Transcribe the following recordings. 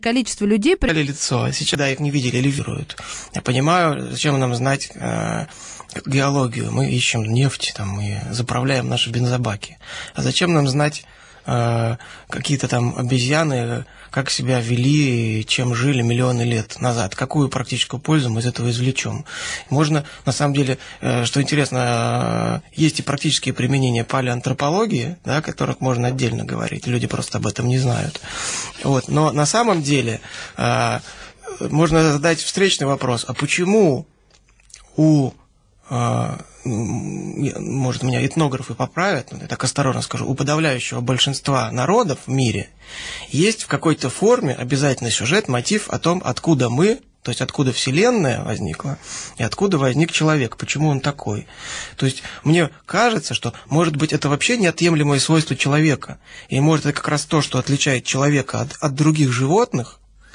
количество людей... лицо, а сейчас, да, их не видели, ливируют. Я понимаю, зачем нам знать геологию. Мы ищем нефть, там, мы заправляем наши бензобаки. А зачем нам знать какие-то там обезьяны, как себя вели, чем жили миллионы лет назад? Какую практическую пользу мы из этого извлечем? Можно, на самом деле, что интересно, есть и практические применения палеоантропологии, да, о которых можно отдельно говорить, люди просто об этом не знают. Вот. Но на самом деле можно задать встречный вопрос, а почему может, меня этнографы поправят, но я так осторожно скажу, у подавляющего большинства народов в мире есть в какой-то форме обязательный сюжет, мотив о том, откуда мы, то есть откуда Вселенная возникла, и откуда возник человек, почему он такой. То есть мне кажется, что, может быть, это вообще неотъемлемое свойство человека, и может, это как раз то, что отличает человека от других животных,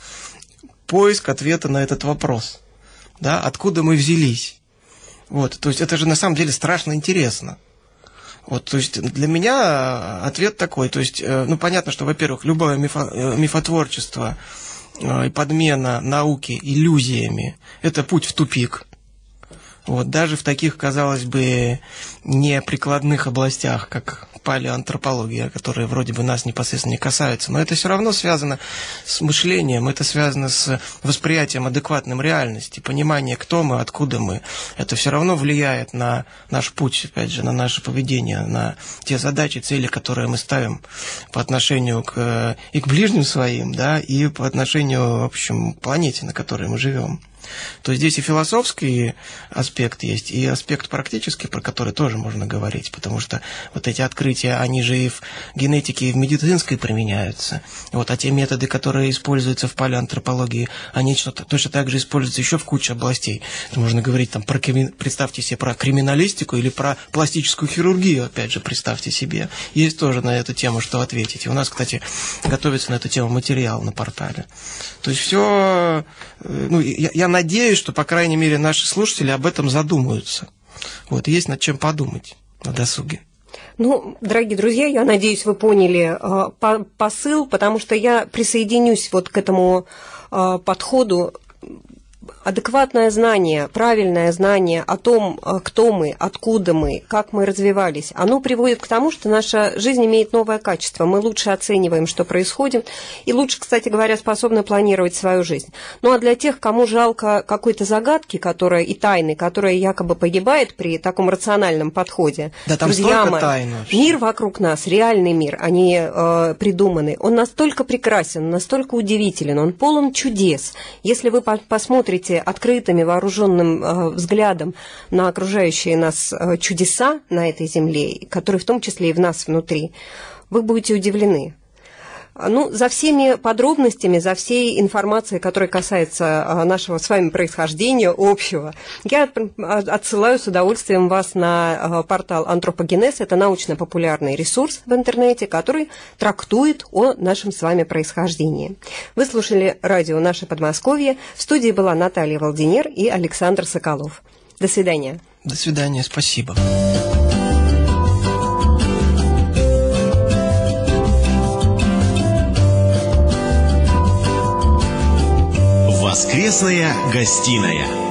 поиск ответа на этот вопрос, да, откуда мы взялись. Вот, то есть это же на самом деле страшно интересно. Вот, то есть для меня ответ такой, то есть, ну, понятно, что, во-первых, любое мифотворчество и подмена науки иллюзиями – это путь в тупик. Вот, даже в таких, казалось бы, неприкладных областях, как палеоантропология, которые вроде бы нас непосредственно не касаются, но это все равно связано с мышлением, это связано с восприятием адекватным реальности, понимание, кто мы, откуда мы. Это все равно влияет на наш путь, опять же, на наше поведение, на те задачи, цели, которые мы ставим по отношению и к ближним своим, да, и по отношению, в общем, к планете, на которой мы живем. То есть здесь и философский аспект есть, и аспект практический, про который тоже можно говорить, потому что вот эти открытия, они же и в генетике, и в медицинской применяются. Вот, а те методы, которые используются в палеоантропологии, они точно так же используются еще в куче областей. Можно говорить, там, представьте себе про криминалистику или про пластическую хирургию, опять же, представьте себе. Есть тоже на эту тему что ответить. И у нас, кстати, готовится на эту тему материал на портале. То есть все, ну, я надеюсь, что, по крайней мере, наши слушатели об этом задумаются. Вот, есть над чем подумать на досуге. Ну, дорогие друзья, я надеюсь, вы поняли посыл, потому что я присоединюсь вот к этому подходу. Адекватное знание, правильное знание о том, кто мы, откуда мы, как мы развивались, оно приводит к тому, что наша жизнь имеет новое качество. Мы лучше оцениваем, что происходит, и лучше, кстати говоря, способны планировать свою жизнь. Ну а для тех, кому жалко какой-то загадки, которая и тайны, которая якобы погибает при таком рациональном подходе, да, там друзья столько мои, тайн вообще. Мир вокруг нас, реальный мир, а не придуманный, он настолько прекрасен, настолько удивителен, он полон чудес. Если вы посмотрите открытыми, вооруженным взглядом на окружающие нас чудеса на этой земле, которые в том числе и в нас внутри, вы будете удивлены. Ну, за всеми подробностями, за всей информацией, которая касается нашего с вами происхождения общего, я отсылаю с удовольствием вас на портал «Антропогенез». Это научно-популярный ресурс в интернете, который трактует о нашем с вами происхождении. Вы слушали радио «Наше Подмосковье». В студии была Наталья Валдинер и Александр Соколов. До свидания. До свидания, спасибо. Воскресная гостиная.